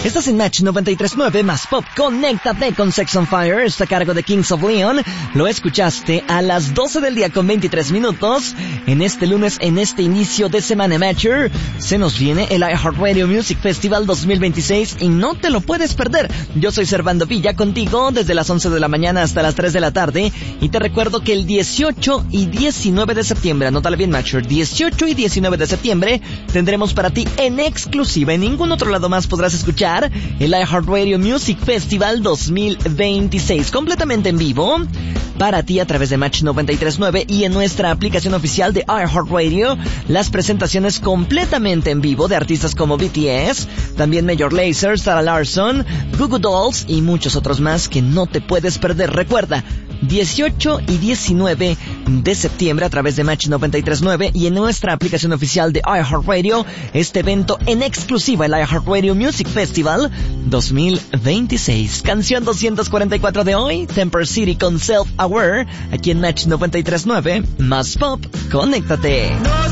Estás en Match 93.9 más Pop. Conéctate con Sex on Fire. Está a cargo de Kings of Leon. Lo escuchaste a las 12 del día con 23 minutos. En este lunes, en este inicio de semana Matcher, se nos viene el iHeartRadio Music Festival 2026 y no te lo puedes perder. Yo soy Servando Villa contigo desde las 11 de la mañana hasta las 3 de la tarde. Y te recuerdo que el 18 y 19 de septiembre, anótala bien Matcher, 18 y 19 de septiembre, tendremos para ti en exclusiva, en ningún otro lado más podrás escuchar el iHeartRadio Music Festival 2026, completamente en vivo, para ti a través de Match 93.9 y en nuestra aplicación oficial de iHeartRadio, las presentaciones completamente en vivo de artistas como BTS, también Major Lazer, Sarah Larsson, Goo Goo Dolls y muchos otros más que no te puedes perder. Recuerda, 18 y 19 de septiembre a través de Match 93.9 y en nuestra aplicación oficial de iHeartRadio, este evento en exclusiva, el iHeartRadio Music Festival 2026. Canción 244 de hoy, Temper City con Self Aware, aquí en Match 93.9, más Pop, conéctate.